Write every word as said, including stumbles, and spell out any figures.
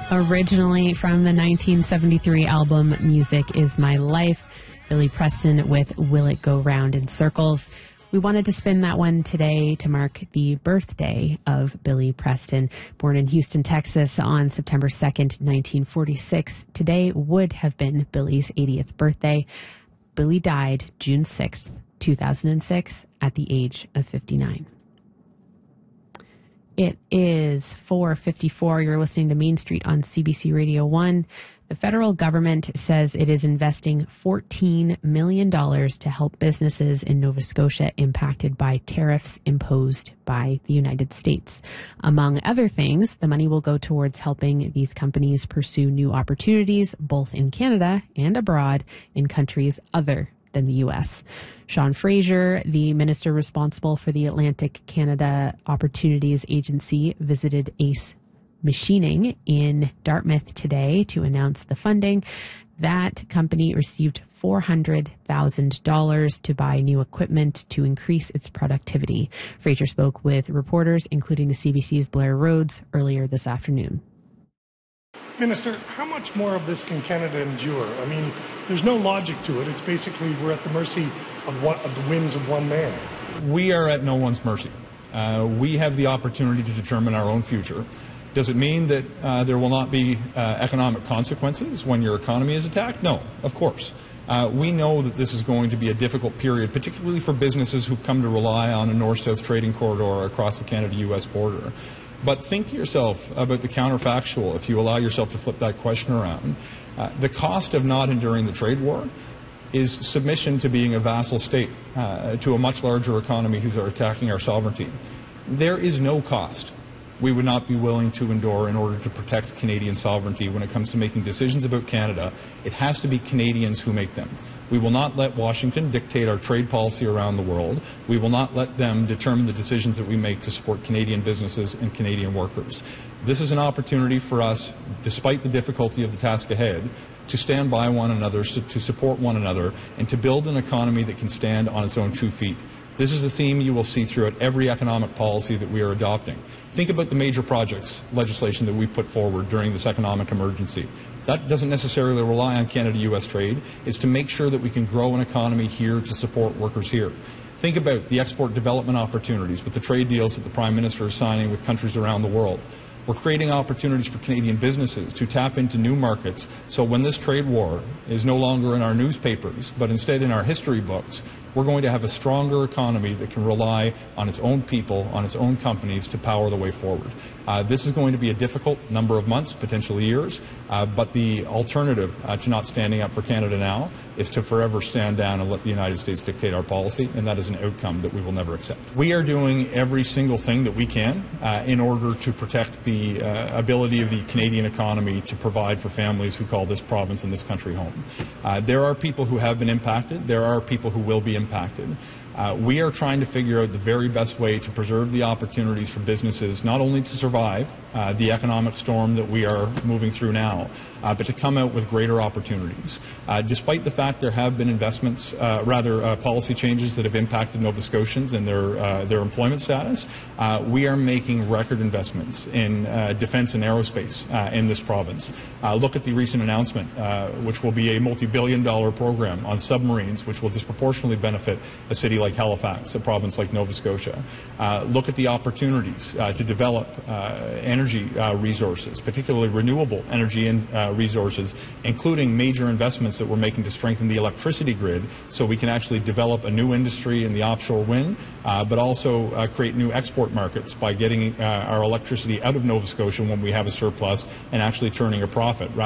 Originally from the nineteen seventy-three album Music Is My Life, Billy Preston with Will It Go Round in Circles. We wanted to spin that one today to mark the birthday of Billy Preston. Born in Houston, Texas on September second, nineteen forty-six. Today would have been Billy's eightieth birthday. Billy died June sixth, two thousand six at the age of fifty-nine. It is four fifty-four. You're listening to Main Street on C B C Radio one. The federal government says it is investing fourteen million dollars to help businesses in Nova Scotia impacted by tariffs imposed by the United States. Among other things, the money will go towards helping these companies pursue new opportunities, both in Canada and abroad in countries other than the U S. Sean Fraser, the minister responsible for the Atlantic Canada Opportunities Agency, visited Ace Machining in Dartmouth today to announce the funding. That company received four hundred thousand dollars to buy new equipment to increase its productivity. Fraser spoke with reporters, including the C B C's Blair Rhodes, earlier this afternoon. Minister, how much more of this can Canada endure? I mean, there's no logic to it. It's basically we're at the mercy of, one, of the whims of one man. We are at no one's mercy. Uh, we have the opportunity to determine our own future. Does it mean that uh, there will not be uh, economic consequences when your economy is attacked? No, of course. Uh, we know that this is going to be a difficult period, particularly for businesses who've come to rely on a north-south trading corridor across the Canada U S border. But think to yourself about the counterfactual if you allow yourself to flip that question around. Uh, the cost of not enduring the trade war is submission to being a vassal state uh, to a much larger economy who's attacking our sovereignty. There is no cost we would not be willing to endure in order to protect Canadian sovereignty when it comes to making decisions about Canada. It has to be Canadians who make them. We will not let Washington dictate our trade policy around the world. We will not let them determine the decisions that we make to support Canadian businesses and Canadian workers. This is an opportunity for us, despite the difficulty of the task ahead, to stand by one another, to support one another, and to build an economy that can stand on its own two feet. This is a theme you will see throughout every economic policy that we are adopting. Think about the major projects legislation that we put forward during this economic emergency. That doesn't necessarily rely on Canada-U S trade. It's to make sure that we can grow an economy here to support workers here. Think about the export development opportunities with the trade deals that the Prime Minister is signing with countries around the world. We're creating opportunities for Canadian businesses to tap into new markets, so when this trade war is no longer in our newspapers, but instead in our history books, we're going to have a stronger economy that can rely on its own people, on its own companies to power the way forward. Uh, this is going to be a difficult number of months, potentially years, uh, but the alternative uh, to not standing up for Canada now is to forever stand down and let the United States dictate our policy, and that is an outcome that we will never accept. We are doing every single thing that we can uh, in order to protect the uh, ability of the Canadian economy to provide for families who call this province and this country home. Uh, there are people who have been impacted. There are people who will be impacted. impacted. Uh, we are trying to figure out the very best way to preserve the opportunities for businesses not only to survive uh, the economic storm that we are moving through now, uh, but to come out with greater opportunities. Uh, despite the fact there have been investments, uh, rather uh, policy changes that have impacted Nova Scotians and their, uh, their employment status, uh, we are making record investments in uh, defence and aerospace uh, in this province. Uh, look at the recent announcement, uh, which will be a multi-billion dollar program on submarines, which will disproportionately benefit a city like Halifax, a province like Nova Scotia. Uh, look at the opportunities uh, to develop uh, energy uh, resources, particularly renewable energy and, uh, resources, including major investments that we're making to strengthen the electricity grid so we can actually develop a new industry in the offshore wind, uh, but also uh, create new export markets by getting uh, our electricity out of Nova Scotia when we have a surplus and actually turning a profit.